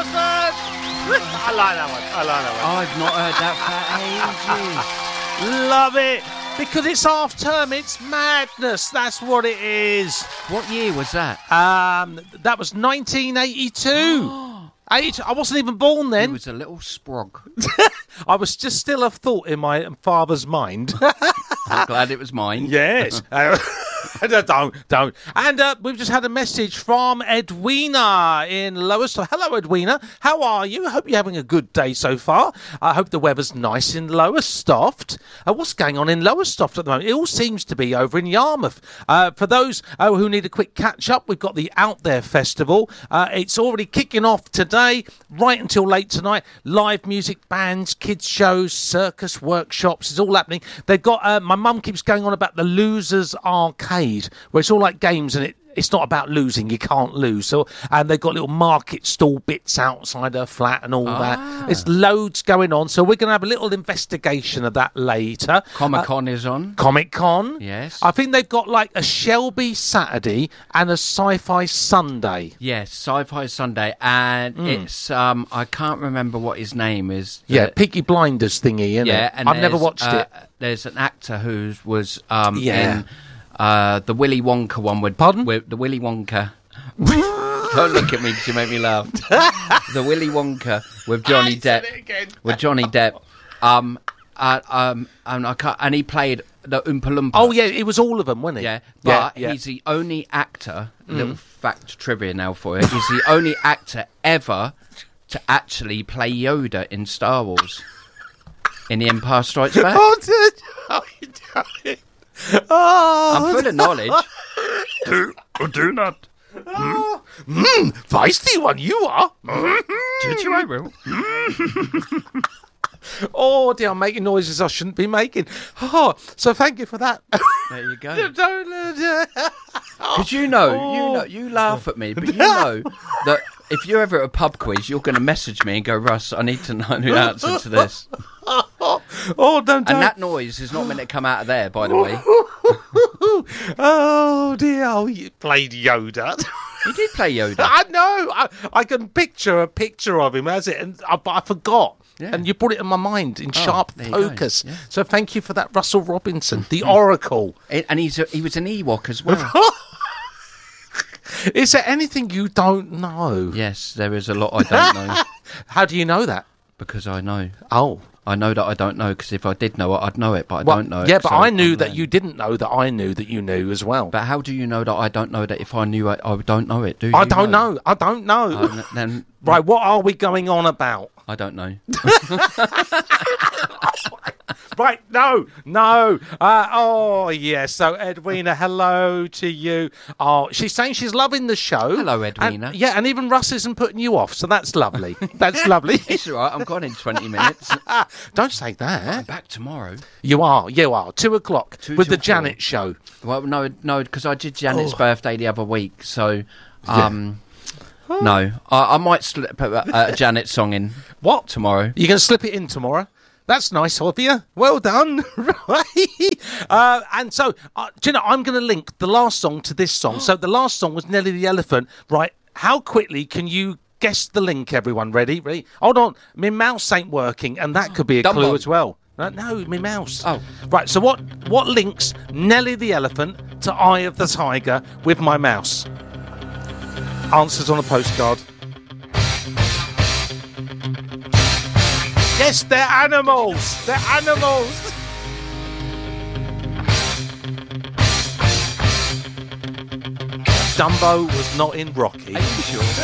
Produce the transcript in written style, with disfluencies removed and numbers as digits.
Morrison. I like that one. I've not heard that for ages. Love it. Because it's half term, it's madness. That's what it is. What year was that? That was 1982. I wasn't even born then. It was a little sprog. I was just still a thought in my father's mind. I'm glad it was mine. Yes. Don't. And we've just had a message from Edwina in Lowestoft. Hello, Edwina. How are you? I hope you're having a good day so far. I hope the weather's nice in Lowestoft. What's going on in Lowestoft at the moment? It all seems to be over in Yarmouth. For those who need a quick catch-up, we've got the Out There Festival. It's already kicking off today, right until late tonight. Live music, bands, kids shows, circus workshops. It's all happening. They've got... my mum keeps going on about the Losers Arcade, where it's all like games and it's not about losing. You can't lose. So, and they've got little market stall bits outside her flat and all that. There's loads going on. So we're going to have a little investigation of that later. Comic-Con is on. Comic-Con. Yes. I think they've got like a Shelby Saturday and a Sci-Fi Sunday. Yes, Sci-Fi Sunday. And it's, I can't remember what his name is. Yeah, Peaky Blinders thingy, isn't it? And I've never watched it. There's an actor who was in... the Willy Wonka one with... Pardon? With the Willy Wonka. Don't look at me because you make me laugh. The Willy Wonka with Johnny Depp. With Johnny Depp. And I can't, and he played the Oompa Loompa. Oh, yeah, it was all of them, wasn't it? Yeah, but he's the only actor, little fact trivia now for you, he's the only actor ever to actually play Yoda in Star Wars. In The Empire Strikes Back. I'm full of knowledge. Do not. Feisty one you are. Did you, I will. Oh dear, I'm making noises I shouldn't be making. Oh, so thank you for that. There you go. Because you laugh at me, but you know that if you're ever at a pub quiz, you're going to message me and go, Russ, I need to know the answer to this. Oh, don't. And that noise is not meant to come out of there, by the way. Oh dear, you played Yoda. He did play Yoda. I know. I can picture a picture of him as it, but I forgot. Yeah. And you brought it in my mind in sharp focus. Yeah. So thank you for that, Russell Robinson, the Oracle. And he was an Ewok as well. Is there anything you don't know? Yes, there is a lot I don't know. How do you know that? Because I know. Oh. I know that I don't know, because if I did know it, I'd know it, but I don't know it. Yeah, but I knew that you didn't know that I knew that you knew as well. But how do you know that I don't know that if I knew it, I don't know it? I don't know. Then right, what are we going on about? I don't know. Right, no. Oh, yes. So, Edwina, hello to you. Oh, she's saying she's loving the show. Hello, Edwina. And even Russ isn't putting you off, so that's lovely. That's lovely. It's all right. I'm gone in 20 minutes. Don't say that. I'm back tomorrow. You are. 2 o'clock with the Janet 4. show. Well, no, because I did Janet's birthday the other week, so... No, I might slip a Janet song in. What? Tomorrow. You're going to slip it in tomorrow? That's nice of you. Well done. Right. And so, do you know, I'm going to link the last song to this song. So the last song was Nelly the Elephant. Right. How quickly can you guess the link, everyone? Ready? Hold on. My mouse ain't working, and that could be a clue as well. No, my mouse. Oh. Right, so what links Nelly the Elephant to Eye of the Tiger with my mouse? Answers on a postcard. Yes, they're animals. They're animals. Dumbo was not in Rocky. Are you sure?